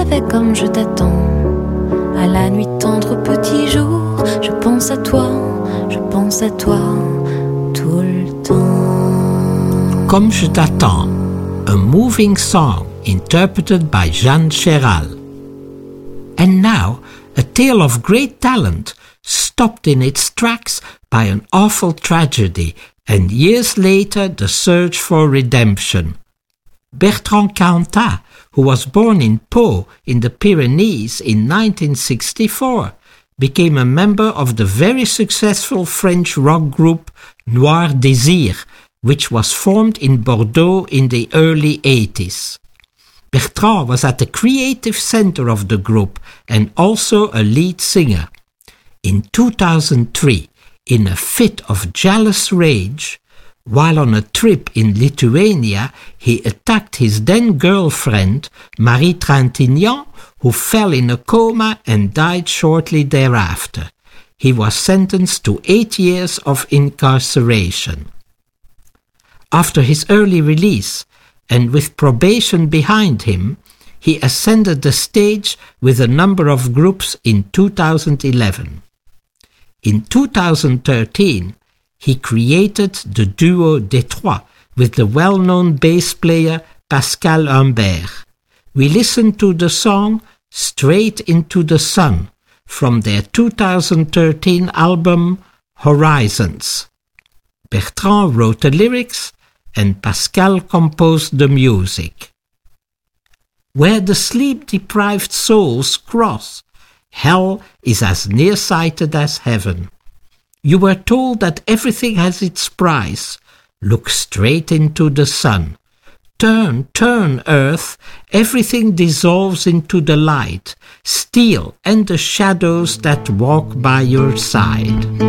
savais comme je t'attends. À la nuit tendre au petit jour, je pense à toi tout le temps. Comme je t'attends, a moving song interpreted by Jeanne Chéral. And now, a tale of great talent stopped in its tracks by an awful tragedy and years later the search for redemption. Bertrand Cantat, who was born in Pau in the Pyrenees in 1964, became a member of the very successful French rock group Noir Désir, which was formed in Bordeaux in the early 80s. Bertrand was at the creative center of the group and also a lead singer. In 2003, in a fit of jealous rage, while on a trip in Lithuania, he attacked his then-girlfriend, Marie Trintignant, who fell in a coma and died shortly thereafter. He was sentenced to 8 years of incarceration. After his early release, and with probation behind him, he ascended the stage with a number of groups in 2011. In 2013, he created the duo Détroit with the well-known bass player Pascal Humbert. We listen to the song Straight into the Sun from their 2013 album Horizons. Bertrand wrote the lyrics and Pascal composed the music. Where the sleep-deprived souls cross, hell is as nearsighted as heaven. You were told that everything has its price. Look straight into the sun. Turn, turn, earth. Everything dissolves into the light. Steel and the shadows that walk by your side.